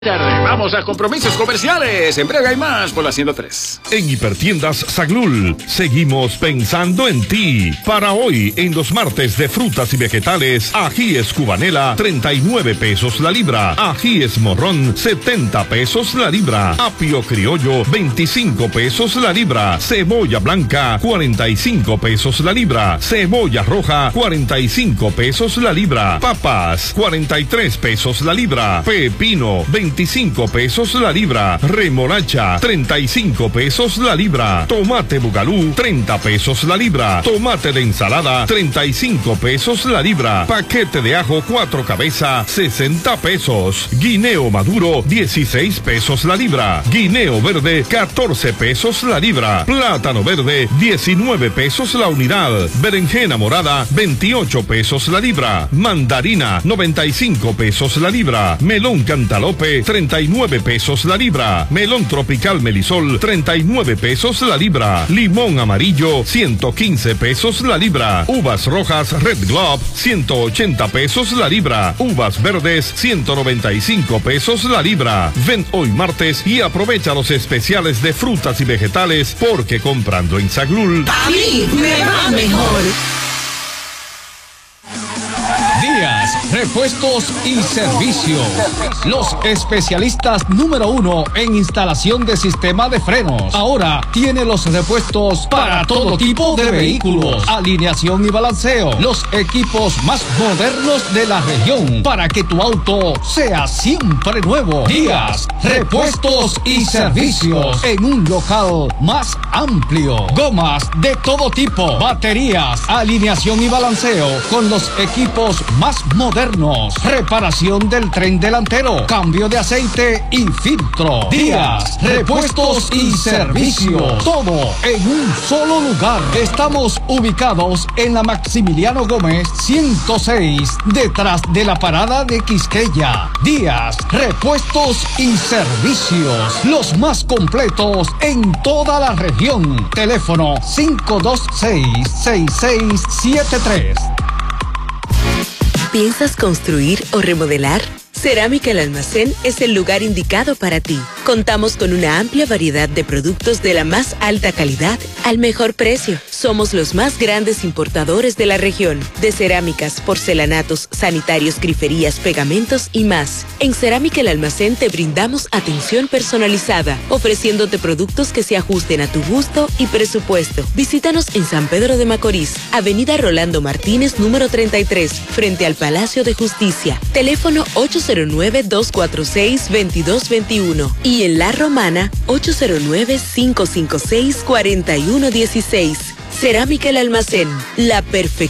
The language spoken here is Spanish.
Vamos a compromisos comerciales. En breve hay más por la 103. En Hipertiendas Saglul, seguimos pensando en ti. Para hoy, en los martes de frutas y vegetales, ajíes cubanela, 39 pesos la libra. Ajíes morrón, 70 pesos la libra. Apio criollo, 25 pesos la libra. Cebolla blanca, 45 pesos la libra. Cebolla roja, 45 pesos la libra. Papas, 43 pesos la libra. Pepino, 25 pesos la libra. Remolacha, 35 pesos la libra. Tomate bugalú, 30 pesos la libra. Tomate de ensalada, 35 pesos la libra. Paquete de ajo 4 cabezas, 60 pesos. Guineo maduro, 16 pesos la libra. Guineo verde, 14 pesos la libra. Plátano verde, 19 pesos la unidad. Berenjena morada, 28 pesos la libra. Mandarina, 95 pesos la libra. Melón cantalope, 39 pesos la libra. Melón tropical melisol, 39 pesos la libra. Limón amarillo, 115 pesos la libra. Uvas rojas Red Globe, 180 pesos la libra. Uvas verdes, 195 pesos la libra. Ven hoy martes y aprovecha los especiales de frutas y vegetales, porque comprando en Saglul, a mí me va mejor. Díaz, repuestos y servicios. Los especialistas número 1 en instalación de sistema de frenos. Ahora tiene los repuestos para todo tipo de vehículos, alineación y balanceo. Los equipos más modernos de la región para que tu auto sea siempre nuevo. Díaz, repuestos y servicios en un local más amplio. Gomas de todo tipo, baterías, alineación y balanceo con los equipos más modernos. Reparación del tren delantero, cambio de aceite y filtro. Díaz, repuestos y servicios. Todo en un solo lugar. Estamos ubicados en la Maximiliano Gómez 106, detrás de la parada de Quisqueya. Díaz, repuestos y servicios. Los más completos en toda la región. Teléfono 526-6673. ¿Piensas construir o remodelar? Cerámica El Almacén es el lugar indicado para ti. Contamos con una amplia variedad de productos de la más alta calidad al mejor precio. Somos los más grandes importadores de la región, de cerámicas, porcelanatos, sanitarios, griferías, pegamentos y más. En Cerámica El Almacén te brindamos atención personalizada, ofreciéndote productos que se ajusten a tu gusto y presupuesto. Visítanos en San Pedro de Macorís, Avenida Rolando Martínez, número 33, frente al Palacio de Justicia. Teléfono 809-246-2221 y en La Romana 809-556-4116. Cerámica El Almacén, la perfección